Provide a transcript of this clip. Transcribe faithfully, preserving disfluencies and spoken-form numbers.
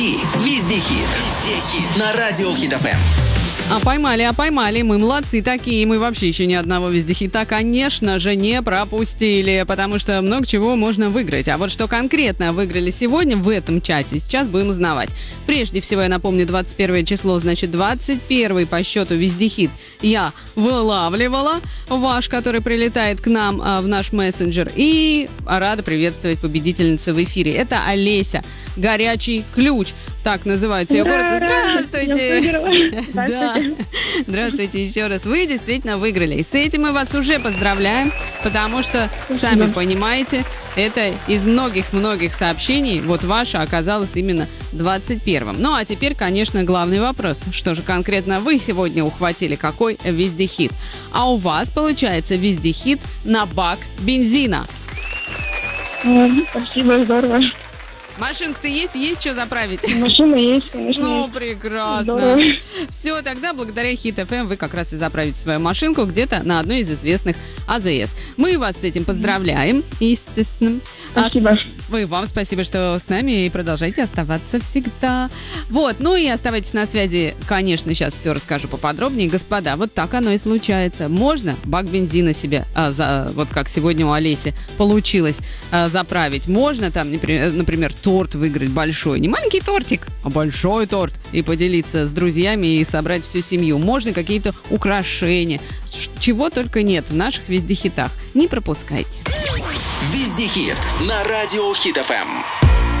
Везде хит. Везде хит. На радио Хит эф эм. А поймали, а поймали. Мы молодцы такие. Мы вообще еще ни одного вездехита, конечно же, не пропустили, потому что много чего можно выиграть. А вот что конкретно выиграли сегодня в этом чате, сейчас будем узнавать. Прежде всего, я напомню, двадцать первое число, значит, двадцать первый по счету вездехит я вылавливала. Ваш, который прилетает к нам а, в наш мессенджер. И рада приветствовать победительницу в эфире. Это Олеся. Горячий ключ. Так называется ее город. Здравствуйте! Да. Здравствуйте еще раз. Вы действительно выиграли. И с этим мы вас уже поздравляем, потому что, сами понимаете, это из многих-многих сообщений, вот ваше оказалось именно двадцать первым. Ну, а теперь, конечно, главный вопрос. Что же конкретно вы сегодня ухватили? Какой вездехит? А у вас, получается, вездехит на бак бензина. Спасибо, здорово. Машинка-то есть? Есть что заправить? Машина есть, конечно. Ну, есть. прекрасно. Здорово. Все, тогда благодаря Хит эф эм вы как раз и заправите свою машинку где-то на одной из известных а зэ эс. Мы вас с этим поздравляем, естественно. Спасибо. А, и вам спасибо, что с нами, и продолжайте оставаться всегда. Вот, ну и оставайтесь на связи. Конечно, сейчас все расскажу поподробнее. Господа, вот так оно и случается. Можно бак бензина себе, а, за, вот как сегодня у Олеси получилось, а, заправить. Можно там, например, например, торт выиграть большой. Не маленький тортик, а большой торт. И поделиться с друзьями и собрать всю семью. Можно какие-то украшения. Чего только нет в наших вездехитах. Не пропускайте. Везде хит. На радио Хит эф эм.